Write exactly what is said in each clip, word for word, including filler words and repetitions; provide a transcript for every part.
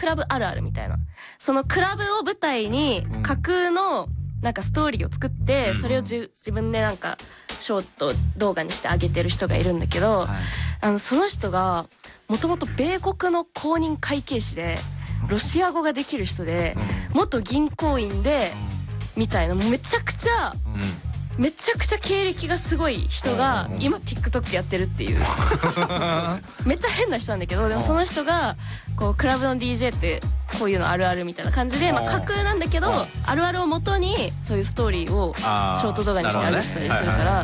クラブあるあるみたいな、そのクラブを舞台に架空のなんかストーリーを作って、うん、それをじ自分でなんかショート動画にしてあげてる人がいるんだけど、はい、あのその人がもともと米国の公認会計士でロシア語ができる人で、うん、元銀行員でみたいな、もうめちゃくちゃ、うんめちゃくちゃ経歴がすごい人が今 TikTok やってるっていうそうそうめっちゃ変な人なんだけど、でもその人がこうクラブの ディージェー ってこういうのあるあるみたいな感じで、まあ架空なんだけどあるあるを元にそういうストーリーをショート動画にしてあげたりするから、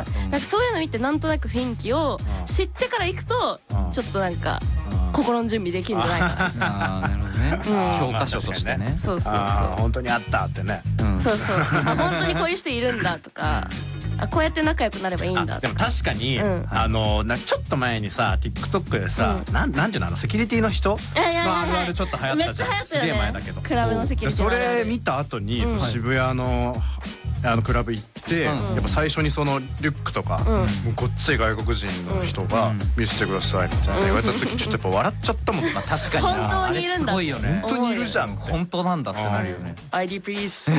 なんかそういうの見てなんとなく雰囲気を知ってから行くとちょっとなんか心の準備できるんじゃないかな。 あなるほどね、うん、教科書としてね。 そうそうそう、 本当にあったってね、 うん、そうそう、あ本当にこういう人いるんだとか、あこうやって仲良くなればいいんだとか。 でも確かに、うん、あのなちょっと前にさ TikTok でさ、うん、なんなんていうのあのセキュリティの人のあるあるちょっと流行ったじゃん。めっちゃ流行ったよね。すげえ前だけど。 クラブのセキュリティそれ見た後に、うん、渋谷のあのクラブ行って、うん、やっぱ最初にそのリュックとか、うん、もうごっつい外国人の人が見せてくださいみたいな言われた時ちょっとやっぱ笑っちゃったもんな。 確かに本当にいるんだ。 すごいよね。 本当にいるじゃん。 本当なんだってなるよね。 アイディー please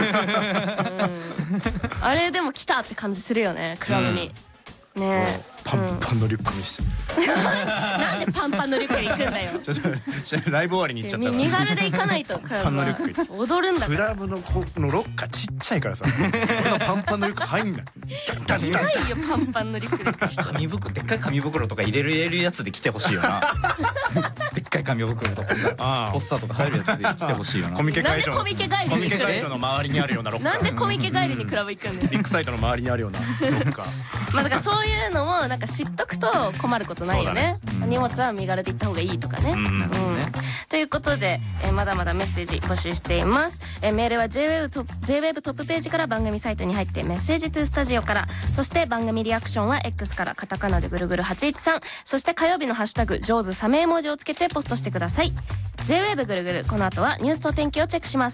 あれでも来たって感じするよね、クラブに。ねえ。 パンパンのリュック見せて。 なんでパンパンのリュックに行くんだよ。 ちょっとライブ終わりに行っちゃったから。 身軽で行かないとクラブは踊るんだから。 クラブのこのロッカーちっちゃいからさ、パンパンのリュック入んない。 ないよパンパンのリュックで行く人。 紙袋でっかい紙袋とか入れる入れるやつで来てほしいよな。でっかい紙袋とかさ、ポスターとか入るやつで来てほしいよな。 コミケ会場。 コミケ帰りコミケ会場の周りにあるようなロッカー。 なんでコミケ帰りにクラブ行くんだよ。 ビッグサイトの周りにあるようなロッカー。 まあだからそういうのもなんか知っとくと困ることないよね。荷物は身軽で行った方がいいとかね。ということで、えー、まだまだメッセージ募集しています。えー、メールは ジェイウェブ トップ ジェイウェブ トップページから番組サイトに入ってメッセージトゥスタジオから、そして番組リアクションは X からカタカナでぐるぐるはちいちさん、そして火曜日のハッシュタグジョーズサメ絵文字をつけてポストしてください。 ジェイウェブ ぐるぐる、この後はニュースと天気をチェックします。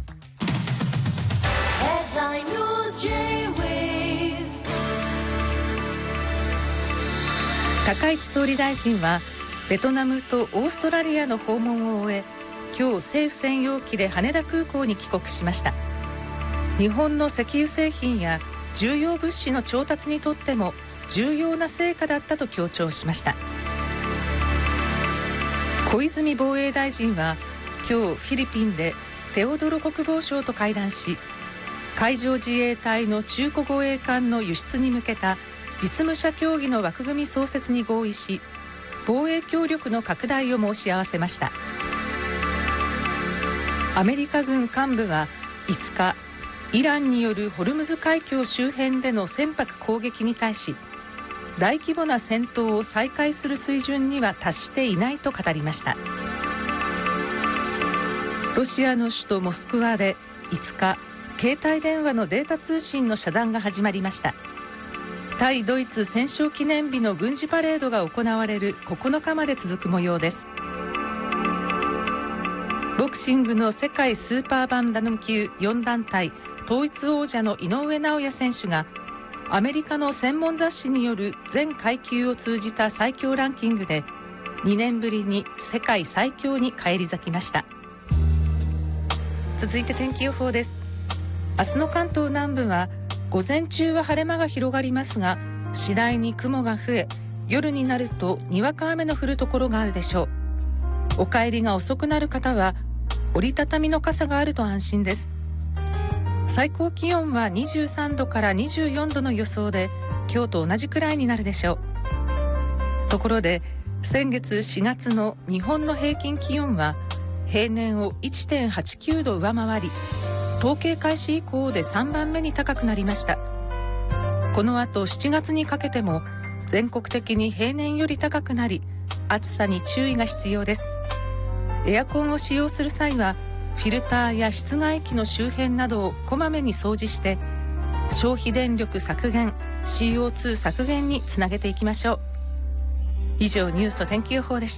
高市総理大臣はベトナムとオーストラリアの訪問を終え、今日政府専用機で羽田空港に帰国しました。日本の石油製品や重要物資の調達にとっても重要な成果だったと強調しました。小泉防衛大臣は今日フィリピンでテオドロ国防相と会談し、海上自衛隊の中古護衛艦の輸出に向けた実務者協議の枠組み創設に合意し、防衛協力の拡大を申し合わせました。アメリカ軍幹部はいつか、イランによるホルムズ海峡周辺での船舶攻撃に対し、大規模な戦闘を再開する水準には達していないと語りました。ロシアの首都モスクワでいつか、携帯電話のデータ通信の遮断が始まりました。対ドイツ戦勝記念日の軍事パレードが行われるここのかまで続く模様です。ボクシングの世界スーパーバンタム級よん団体統一王者の井上尚弥選手がアメリカの専門雑誌による全階級を通じた最強ランキングでにねんぶりに世界最強に返り咲きました。続いて天気予報です。明日の関東南部は午前中は晴れ間が広がりますが、次第に雲が増え、夜になるとにわか雨の降るところがあるでしょう。お帰りが遅くなる方は折りたたみの傘があると安心です。最高気温はにじゅうさんどからにじゅうよんどの予想で、今日と同じくらいになるでしょう。ところで先月しがつの日本の平均気温は平年を いってんはちきゅうど上回り、統計開始以降でさんばんめに高くなりました。この後しちがつにかけても全国的に平年より高くなり、暑さに注意が必要です。エアコンを使用する際はフィルターや室外機の周辺などをこまめに掃除して消費電力削減、 シーオーツー 削減につなげていきましょう。以上、ニュースと天気予報でした。